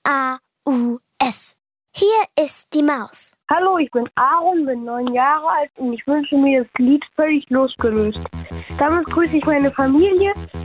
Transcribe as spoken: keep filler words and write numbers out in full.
A U S. Hier ist die Maus. Hallo, ich bin Aaron, bin neun Jahre alt und ich wünsche mir das Lied Völlig losgelöst. Damit grüße ich meine Familie,